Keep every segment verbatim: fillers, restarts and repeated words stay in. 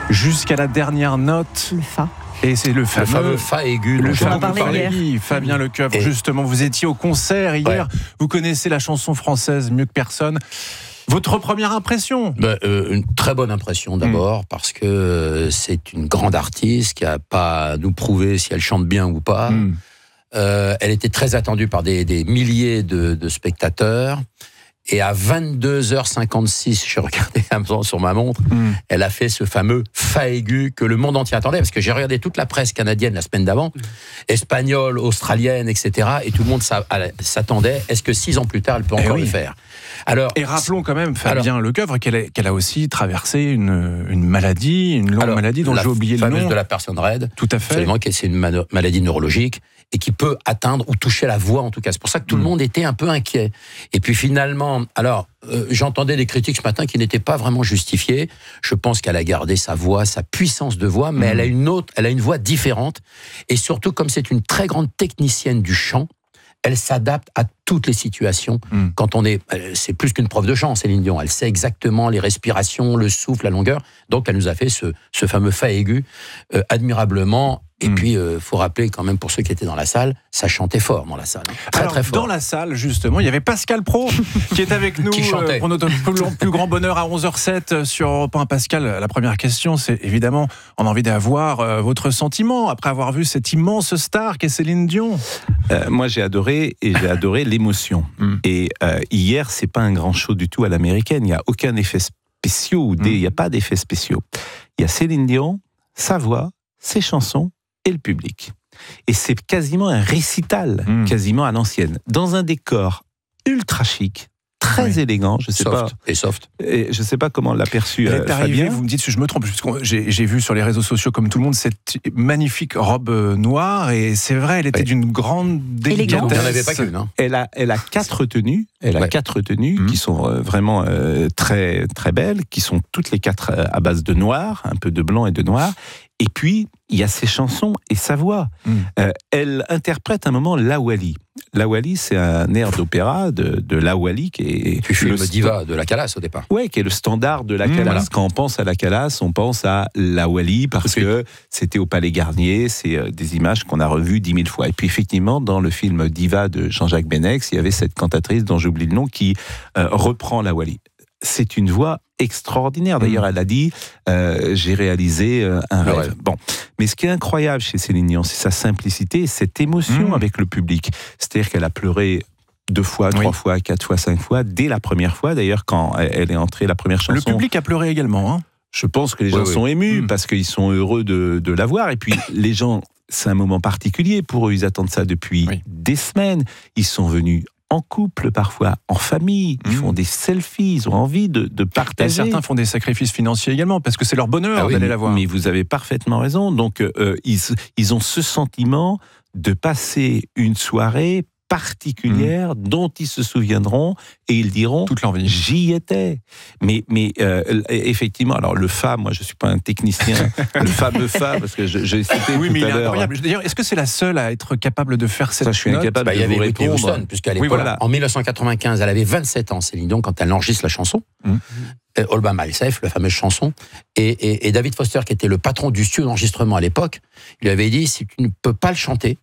jusqu'à la dernière note. Le fa. Et c'est le fameux, le fameux fa aigu. Le fameux fameux fa aigu, Fabien Lecoeuvre. Justement, vous étiez au concert hier. Ouais. Vous connaissez la chanson française mieux que personne. Votre première impression ? ben, euh, Une très bonne impression d'abord, mmh. parce que euh, c'est une grande artiste qui n'a pas à nous prouver si elle chante bien ou pas. Mmh. Euh, elle était très attendue par des, des milliers de, de spectateurs. Et à vingt-deux heures cinquante-six, je regardais sur ma montre, mmh. elle a fait ce fameux fa aigu que le monde entier attendait, parce que j'ai regardé toute la presse canadienne la semaine d'avant, mmh. espagnole, australienne, et cetera. Et tout le monde s'attendait. Est-ce que six ans plus tard, elle peut encore oui. le faire ? Alors, et rappelons quand même, Fabien Lecoeuvre, qu'elle a, qu'elle a aussi traversé une, une maladie, une longue alors, maladie dont j'ai oublié le nom. La fameuse de la personne raide. Tout à fait. Absolument, c'est une maladie neurologique et qui peut atteindre ou toucher la voix en tout cas. C'est pour ça que tout mmh. le monde était un peu inquiet. Et puis finalement, alors euh, j'entendais des critiques ce matin qui n'étaient pas vraiment justifiées. Je pense qu'elle a gardé sa voix, sa puissance de voix, mais mmh. elle a une autre, elle a une voix différente. Et surtout, comme c'est une très grande technicienne du chant, elle s'adapte à toutes les situations. Mmh. Quand on est, c'est plus qu'une prof de chant, Céline Dion. Elle sait exactement les respirations, le souffle, la longueur. Donc, elle nous a fait ce, ce fameux fa aigu euh, admirablement. Et mmh. puis, il euh, faut rappeler quand même pour ceux qui étaient dans la salle, ça chantait fort dans la salle. Très, Alors, très fort. Dans la salle, justement, il y avait Pascal Praud qui est avec nous euh, pour notre plus, plus grand bonheur à onze heures sept sur Europe un. Pascal, la première question, c'est évidemment, on a envie d'avoir euh, votre sentiment après avoir vu cette immense star qu'est Céline Dion. Euh, moi, j'ai adoré et j'ai adoré l'émotion. Mmh. Et euh, hier, c'est pas un grand show du tout à l'américaine. Il n'y a aucun effet spéciaux. Mmh. Il n'y a pas d'effets spéciaux. Il y a Céline Dion, sa voix, ses chansons et le public. Et c'est quasiment un récital, mmh. quasiment à l'ancienne, dans un décor ultra chic, très oui. élégant. Je sais soft pas, et soft. Et je sais pas comment l'a perçu Elle est arrivée, Fabien. Vous me dites si je me trompe, j'ai, j'ai vu sur les réseaux sociaux comme tout le monde cette magnifique robe noire et c'est vrai, elle était oui. d'une grande délicatesse. Elle n'en avait pas qu'une. Hein. Elle a, elle a quatre tenues. Elle a ouais. quatre tenues mmh. qui sont euh, vraiment euh, très très belles, qui sont toutes les quatre euh, à base de noir, un peu de blanc et de noir. Et puis, il y a ses chansons et sa voix. Mmh. Euh, elle interprète un moment Lawali. Lawali, c'est un air d'opéra de, de Lawali qui est... Tu fais le diva de la Calas au départ. Oui, qui est le standard de la Calas. Mmh, voilà. Quand on pense à la Calas, on pense à Lawali parce okay. que c'était au Palais Garnier. C'est euh, des images qu'on a revues dix mille fois. Et puis effectivement, dans le film Diva de Jean-Jacques Benex, il y avait cette cantatrice dont j'oublie le nom qui euh, reprend Lawali. C'est une voix extraordinaire. D'ailleurs, elle a dit euh, j'ai réalisé euh, un rêve. rêve. Bon, mais ce qui est incroyable chez Céline Dion, c'est sa simplicité et cette émotion mmh. avec le public. C'est-à-dire qu'elle a pleuré deux fois, oui. trois fois, quatre fois, cinq fois, dès la première fois. D'ailleurs, quand elle est entrée, la première chanson. Le public a pleuré également. Hein. Je pense que les gens oui, sont oui. émus mmh. parce qu'ils sont heureux de, de la voir. Et puis, les gens, c'est un moment particulier pour eux. Ils attendent ça depuis oui. des semaines. Ils sont venus en couple, parfois en famille, ils mmh. font des selfies, ils ont envie de, de partager. Et certains font des sacrifices financiers également, parce que c'est leur bonheur ah oui, d'aller la voir. Mais vous avez parfaitement raison. Donc, euh, ils, ils ont ce sentiment de passer une soirée particulière mmh. dont ils se souviendront et ils diront toute leur vie. J'y étais. Mais, mais euh, effectivement, alors le fa, moi je ne suis pas un technicien, le fameux fa, parce que je, j'ai cité oui, tout mais à il est l'heure. Incroyable. D'ailleurs, est-ce que c'est la seule à être capable de faire cette Ça, je suis note incapable bah, de y vous avait répondre. Houston, puisqu'à l'époque, oui, voilà. en dix-neuf cent quatre-vingt-quinze, elle avait vingt-sept ans, Céline Dion, quand elle enregistre la chanson. Mmh. All by Myself, la fameuse chanson, et, et, et David Foster, qui était le patron du studio d'enregistrement à l'époque, lui avait dit si tu ne peux pas le chanter,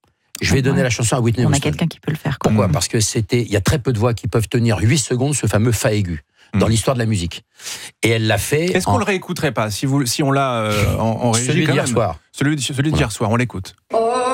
je vais donner ouais. la chanson à Whitney Houston. On a quelqu'un qui peut le faire. Pourquoi ? Mmh. Parce que c'était, il y a très peu de voix qui peuvent tenir huit secondes ce fameux fa aigu mmh. dans l'histoire de la musique. Et elle l'a fait. Est-ce en... qu'on le réécouterait pas si vous, si on l'a euh, en, en régie Celui d'hier soir. Celui, celui d'hier voilà. soir, on l'écoute. Oh.